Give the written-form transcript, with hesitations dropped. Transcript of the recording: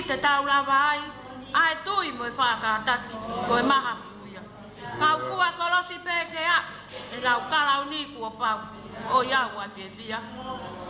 te tau lava ai, ai tui mo e whakataki, ko e maha fuia. Kau fua kolosi peke a, e lau kalau ni kua pau, o iau a fia.